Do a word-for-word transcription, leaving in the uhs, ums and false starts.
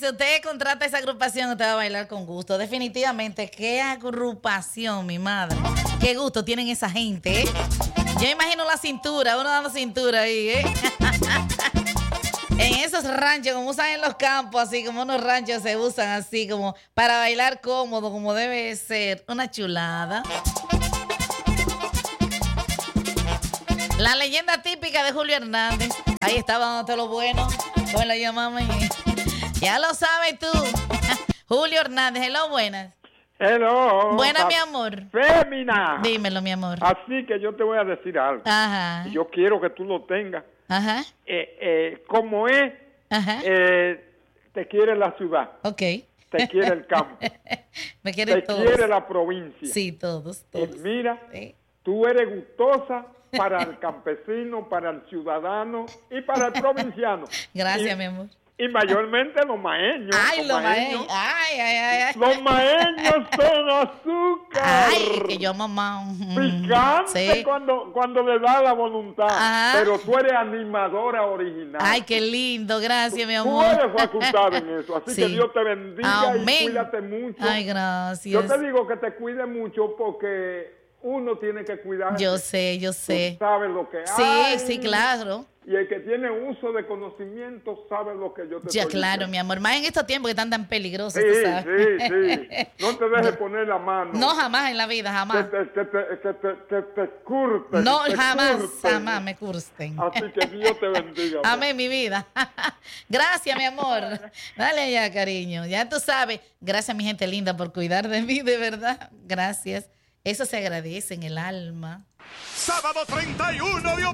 si usted contrata esa agrupación, usted va a bailar con gusto. Definitivamente, qué agrupación, mi madre. Qué gusto tienen esa gente, ¿eh? Yo imagino la cintura, uno dando cintura ahí, ¿eh? En esos ranchos, como usan en los campos, así como unos ranchos se usan así como para bailar cómodo, como debe ser. Una chulada. La leyenda típica de Julio Hernández. Ahí estaba dándote lo bueno. ¿Cómo la llamamos? Ya lo sabes tú. Julio Hernández, hello, buenas. Hello. Buenas, mi amor. Fémina. Dímelo, mi amor. Así que yo te voy a decir algo. Ajá. Yo quiero que tú lo tengas. Ajá. Eh, eh, como es, Ajá. eh, te quiere la ciudad. Ok. Te quiere el campo. Me quiere te todos. quiere la provincia. Sí, todos, todos. Y mira, Sí. tú eres gustosa para el campesino, para el ciudadano y para el provinciano. Gracias, y, mi amor. Y mayormente los maeños. Ay, los maeños. Ay, ay, ay, ay. Los maeños son azúcar. Ay, que yo, mamá. Picante sí. cuando, cuando le da la voluntad. Ajá. Pero tú eres animadora original. Ay, qué lindo. Gracias, mi amor. Tú eres facultada en eso. Así sí. que Dios te bendiga. Amén. Y cuídate mucho. Ay, gracias. Yo te digo que te cuide mucho porque uno tiene que cuidar. Yo sé, yo sé. Tú sabes lo que sí, hay. Sí, sí, claro. Y el que tiene uso de conocimiento sabe lo que yo te Ya, estoy claro, diciendo. mi amor. Más en estos tiempos que están tan peligrosos, sí, tú sabes. Sí, sí. No te dejes poner la mano. No, jamás en la vida, jamás. Que te, que te, que te, que te curten. No, te jamás, curten. jamás me cursten. Así que Dios te bendiga. Amén, mi vida. Gracias, mi amor. Dale allá, cariño. Ya tú sabes. Gracias, mi gente linda, por cuidar de mí, de verdad. Gracias. Eso se agradece en el alma. Sábado treinta y uno de